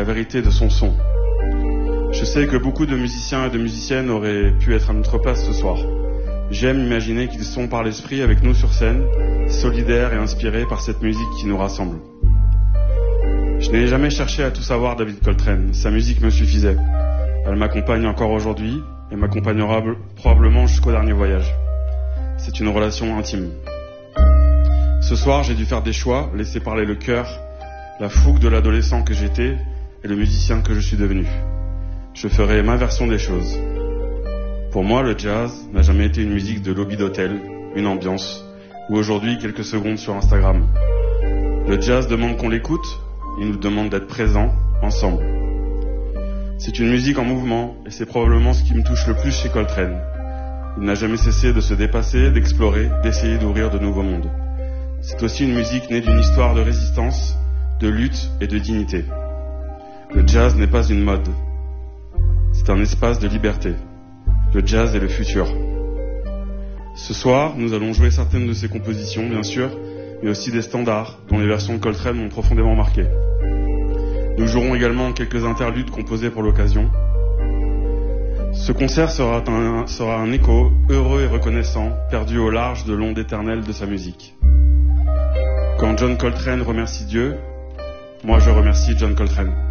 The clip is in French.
vérité de son son. Je sais que beaucoup de musiciens et de musiciennes auraient pu être à notre place ce soir. J'aime imaginer qu'ils sont par l'esprit avec nous sur scène, solidaires et inspirés par cette musique qui nous rassemble. Je n'ai jamais cherché à tout savoir David Coltrane, sa musique me suffisait. Elle m'accompagne encore aujourd'hui et m'accompagnera probablement jusqu'au dernier voyage. C'est une relation intime. Ce soir, j'ai dû faire des choix, laisser parler le cœur, la fougue de l'adolescent que j'étais et le musicien que je suis devenu. Je ferai ma version des choses. Pour moi, le jazz n'a jamais été une musique de lobby d'hôtel, une ambiance, ou aujourd'hui quelques secondes sur Instagram. Le jazz demande qu'on l'écoute, il nous demande d'être présents, ensemble. C'est une musique en mouvement, et c'est probablement ce qui me touche le plus chez Coltrane. Il n'a jamais cessé de se dépasser, d'explorer, d'essayer d'ouvrir de nouveaux mondes. C'est aussi une musique née d'une histoire de résistance, de lutte et de dignité. Le jazz n'est pas une mode. C'est un espace de liberté. Le jazz est le futur. Ce soir, nous allons jouer certaines de ses compositions, bien sûr, mais aussi des standards, dont les versions de Coltrane m'ont profondément marqué. Nous jouerons également quelques interludes composés pour l'occasion. Ce concert sera un écho heureux et reconnaissant, perdu au large de l'onde éternelle de sa musique. Quand John Coltrane remercie Dieu, moi je remercie John Coltrane.